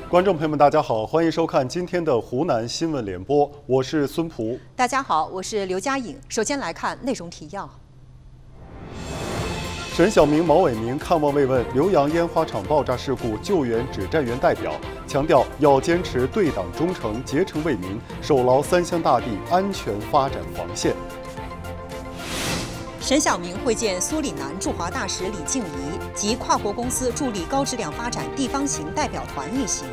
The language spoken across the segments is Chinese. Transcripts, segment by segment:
观众朋友们，大家好，欢迎收看今天的湖南新闻联播，我是孙璞。 大家好，我是刘佳颖。首先来看内容提要。 沈晓明、毛伟明看望慰问浏阳烟花厂爆炸事故救援指战员代表，强调要坚持对党忠诚、竭诚为民，守牢三湘大地安全发展防线。 沈晓明会见苏里南驻华大使李静怡及跨国公司助力高质量发展地方型代表团一行。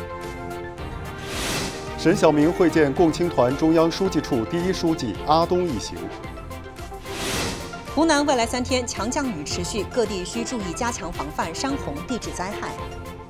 沈晓明会见共青团中央书记处第一书记阿东一行。 湖南未来3天强降雨持续，各地需注意加强防范山洪地质灾害。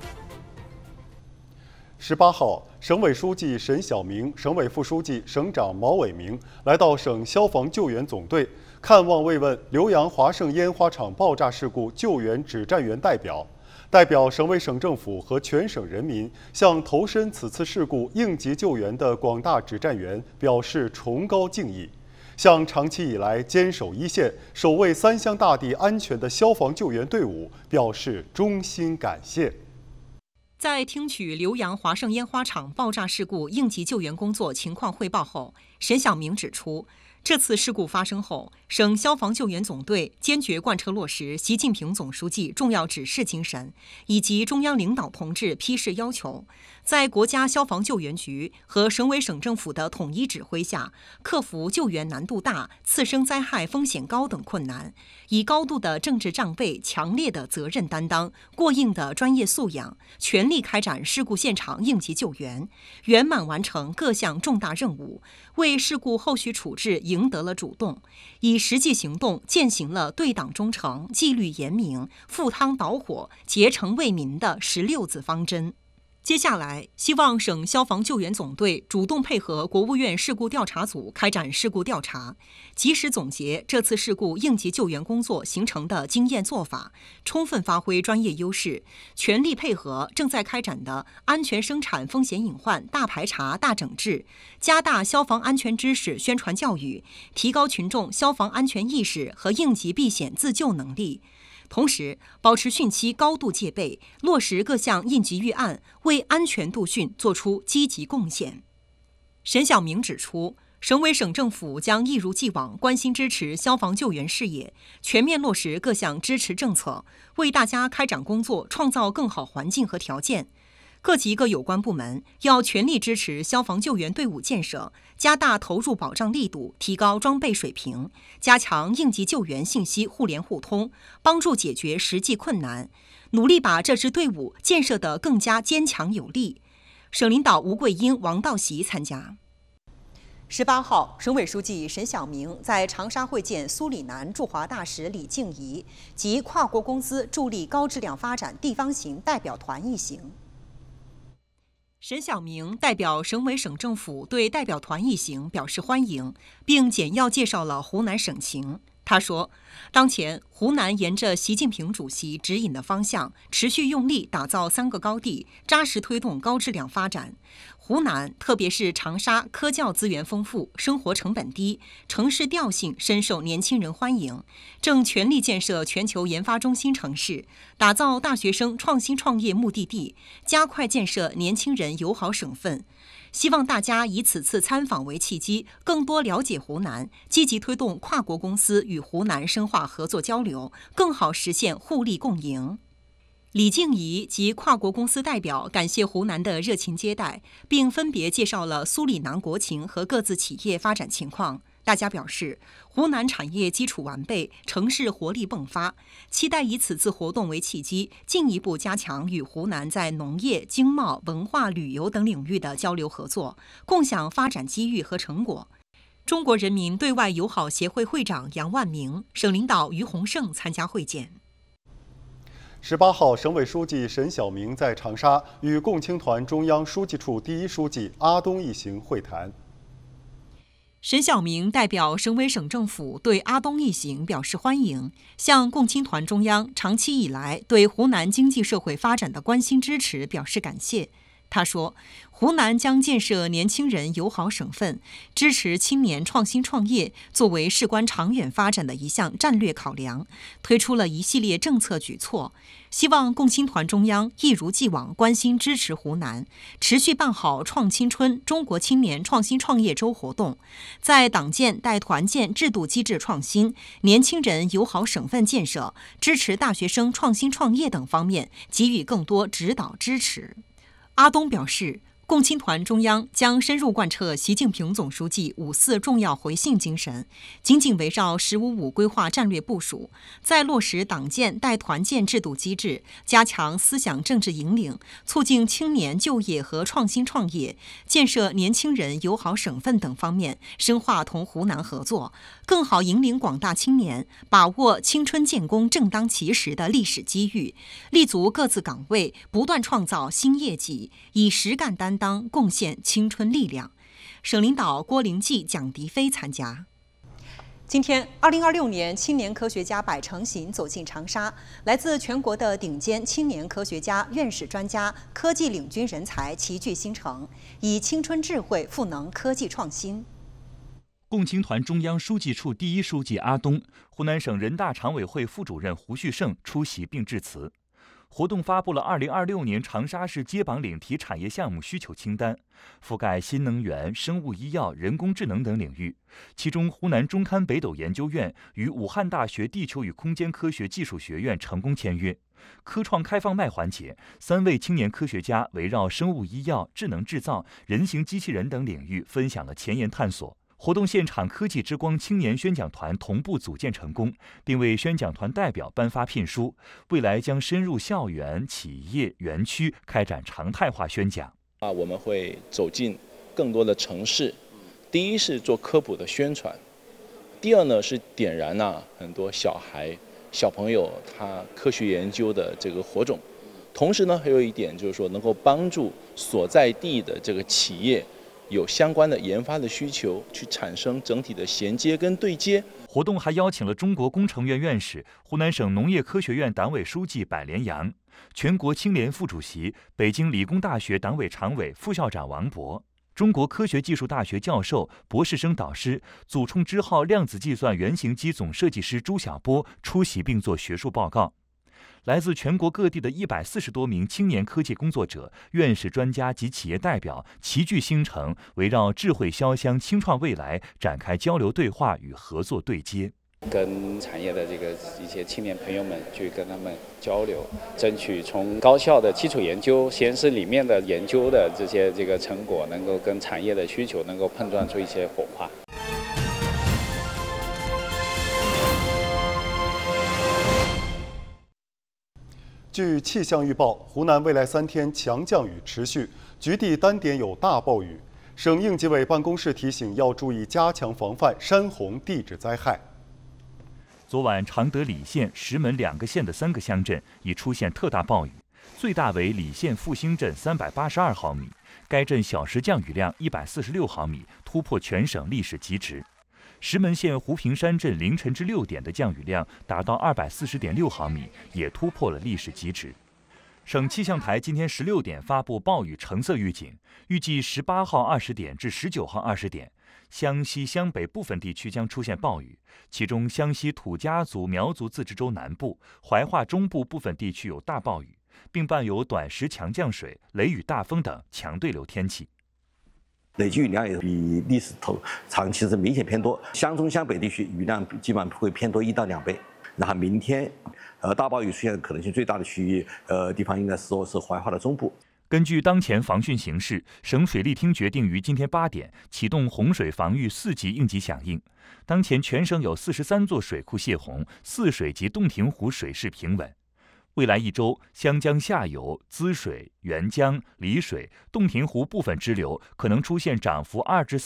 18号，省委书记沈晓明、省委副书记、省长毛伟明来到省消防救援总队，看望慰问浏阳华盛烟花厂爆炸事故救援指战员代表，代表省委省政府和全省人民向投身此次事故应急救援的广大指战员表示崇高敬意，向长期以来坚守一线、守卫三湘大地安全的消防救援队伍表示衷心感谢。 在听取浏阳华盛烟花厂爆炸事故应急救援工作情况汇报后，沈晓明指出，这次事故发生后，省消防救援总队坚决贯彻落实习近平总书记重要指示精神以及中央领导同志批示要求，在国家消防救援局和省委省政府的统一指挥下，克服救援难度大、次生灾害风险高等困难，以高度的政治仗背、强烈的责任担当、过硬的专业素养，全力开展事故现场应急救援，圆满完成各项重大任务，为事故后续处置赢得了主动，以实际行动践行了对党忠诚、纪律严明、赴汤蹈火、竭诚为民的16字方针。接下来，希望省消防救援总队主动配合国务院事故调查组开展事故调查，及时总结这次事故应急救援工作形成的经验做法，充分发挥专业优势，全力配合正在开展的安全生产风险隐患大排查大整治，加大消防安全知识宣传教育，提高群众消防安全意识和应急避险自救能力。同时，保持汛期高度戒备，落实各项应急预案，为安全度汛作出积极贡献。沈晓明指出，省委省政府将一如既往关心支持消防救援事业，全面落实各项支持政策，为大家开展工作创造更好环境和条件。各级各有关部门要全力支持消防救援队伍建设，加大投入保障力度，提高装备水平，加强应急救援信息互联互通，帮助解决实际困难，努力把这支队伍建设得更加坚强有力。省领导吴桂英、王道习参加。18号，省委书记沈晓明在长沙会见苏里南驻华大使李静怡及跨国公司助力高质量发展地方型代表团一行。沈晓明代表省委省政府对代表团一行表示欢迎，并简要介绍了湖南省情。他说，当前湖南沿着习近平主席指引的方向，持续用力打造3个高地，扎实推动高质量发展。湖南，特别是长沙，科教资源丰富，生活成本低，城市调性深受年轻人欢迎，正全力建设全球研发中心城市，打造大学生创新创业目的地，加快建设年轻人友好省份。希望大家以此次参访为契机，更多了解湖南，积极推动跨国公司与湖南深化合作交流，更好实现互利共赢。李静怡及跨国公司代表感谢湖南的热情接待，并分别介绍了苏里南国情和各自企业发展情况。大家表示，湖南产业基础完备，城市活力迸发，期待以此次活动为契机，进一步加强与湖南在农业、经贸、文化旅游等领域的交流合作，共享发展机遇和成果。中国人民对外友好协会会长杨万明、省领导于洪胜参加会见。 18号，省委书记沈晓明在长沙与共青团中央书记处第一书记阿东一行会谈。 沈晓明代表省委省政府对阿东一行表示欢迎，向共青团中央长期以来对湖南经济社会发展的关心支持表示感谢。 他说，湖南将建设年轻人友好省份，支持青年创新创业作为事关长远发展的一项战略考量，推出了一系列政策举措。希望共青团中央一如既往关心支持湖南，持续办好创青春中国青年创新创业周活动，在党建带团建制度机制创新、年轻人友好省份建设、支持大学生创新创业等方面给予更多指导支持。阿东表示，共青团中央将深入贯彻习近平总书记5·4重要回信精神，紧紧围绕“15·5”规划战略部署，在落实党建带团建制度机制，加强思想政治引领，促进青年就业和创新创业，建设年轻人友好省份等方面，深化同湖南合作，更好引领广大青年把握青春建功正当其时的历史机遇，立足各自岗位，不断创造新业绩，以实干担当贡献青春力量。省领导郭灵济、蒋迪飞参加。今天，2026年青年科学家百城行走进长沙，来自全国的顶尖青年科学家、院士专家、科技领军人才齐聚新城，以青春智慧赋能科技创新。 共青团中央书记处第一书记阿东、湖南省人大常委会副主任胡旭胜出席并致辞。活动发布了2026年长沙市接榜领提产业项目需求清单，覆盖新能源、生物医药、人工智能等领域。其中，湖南中堪北斗研究院与武汉大学地球与空间科学技术学院成功签约。科创开放麦环节，3位青年科学家围绕生物医药、智能制造、人形机器人等领域分享了前沿探索。活动现场，科技之光青年宣讲团同步组建成功，并为宣讲团代表颁发聘书。未来将深入校园、企业、园区开展常态化宣讲。 我们会走进更多的城市，第一是做科普的宣传，第二呢是点燃很多小朋友他科学研究的这个火种，同时呢还有一点就是说能够帮助所在地的这个企业有相关的研发的需求，去产生整体的衔接跟对接。 活动还邀请了中国工程院院士、湖南省农业科学院党委书记柏连阳、全国青联副主席、北京理工大学党委常委、副校长王博、中国科学技术大学教授、博士生导师、祖冲之号量子计算原型机总设计师朱晓波出席并做学术报告。来自全国各地的140多名青年科技工作者、院士、专家及企业代表齐聚新城，围绕智慧潇湘、青创未来展开交流对话与合作对接。 跟产业的一些青年朋友们去跟他们交流，争取从高校的基础研究、实验室里面的研究的这些成果，能够跟产业的需求能够碰撞出一些火花。 据气象预报，湖南未来3天强降雨持续，局地单点有大暴雨。省应急委办公室提醒要注意加强防范山洪地质灾害。 昨晚，常德礼县、石门2个县的3个乡镇已出现特大暴雨，最大为礼县复兴镇382毫米，该镇小时降雨量146毫米，突破全省历史极值。石门县湖平山镇凌晨至6点的降雨量达到240.6毫米，也突破了历史极值。省气象台今天16点发布暴雨橙色预警，预计18号20点至19号20点，湘西、湘北部分地区将出现暴雨，其中湘西土家族苗族自治州南部、怀化中部部分地区有大暴雨，并伴有短时强降水、雷雨大风等强对流天气。 累计雨量也比历史长期是明显偏多，湘中湘北地区雨量基本上会偏多1到2倍。然后明天，大暴雨出现的可能性最大的区域，地方应该是怀化的中部。 根据当前防汛形势，省水利厅决定于今天8点启动洪水防御4级应急响应。当前全省有43座水库泄洪，4水及洞庭湖水势平稳。未来1周，湘江下游、滋水、沅江、丽水、洞庭湖部分支流可能出现涨幅2至